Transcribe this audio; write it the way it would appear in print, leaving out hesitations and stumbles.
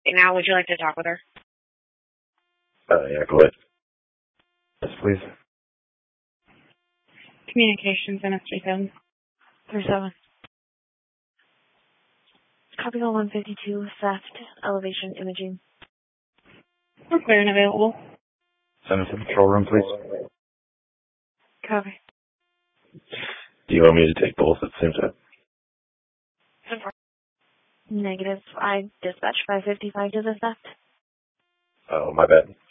Now, would you like to talk with her? Yeah, go ahead. Yes, please. Communications, MS37. 37. Copy call 152, theft, elevation, imaging. We're clear and available. Send us to the control room, please. Copy. Do you want me to take both at the same time? Negative. I dispatched 555 to the theft. Oh, my bad.